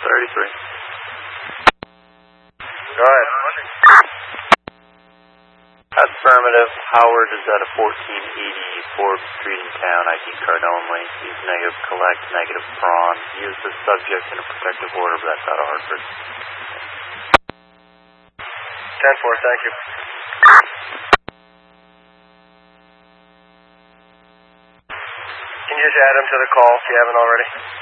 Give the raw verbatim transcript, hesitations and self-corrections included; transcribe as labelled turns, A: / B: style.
A: thirty-three.
B: Go ahead.
A: Affirmative. Howard is at a fourteen eighty Forbes Street in town, I D card only. He's negative collect, negative prawn. He is the subject in a protective order, but that's out of Hartford.
B: ten four, thank you. Can you just add him to the call if you haven't already?